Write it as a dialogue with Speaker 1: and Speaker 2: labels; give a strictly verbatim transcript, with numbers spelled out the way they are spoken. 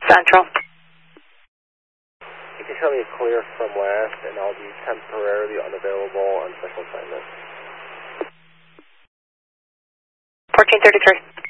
Speaker 1: Central.
Speaker 2: You can tell me clear from west, and I'll be temporarily unavailable on special assignment.
Speaker 1: fourteen thirty-three.